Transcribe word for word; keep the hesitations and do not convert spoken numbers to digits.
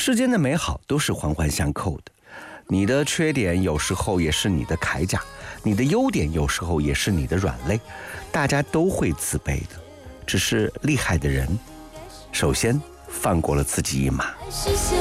世间的美好都是环环相扣的，你的缺点有时候也是你的铠甲，你的优点有时候也是你的软肋，大家都会自卑的，只是厉害的人首先放过了自己一马。